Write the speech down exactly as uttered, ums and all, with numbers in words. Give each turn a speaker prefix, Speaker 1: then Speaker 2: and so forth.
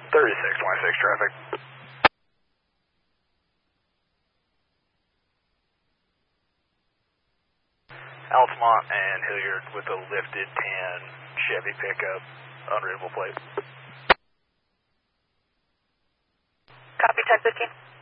Speaker 1: thirty-six twenty-six traffic. Altamont and Hilliard with a lifted tan Chevy pickup, unreadable plate.
Speaker 2: Copy, ten fifteen.